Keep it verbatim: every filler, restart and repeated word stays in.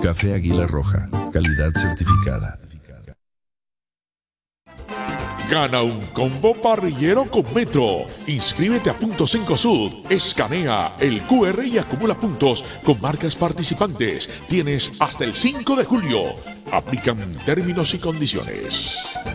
Café Águila Roja, calidad certificada. Gana un combo parrillero con Metro. Inscríbete a Puntos Cencosud. Escanea el Q R y acumula puntos con marcas participantes. Tienes hasta el cinco de julio. Aplican términos y condiciones.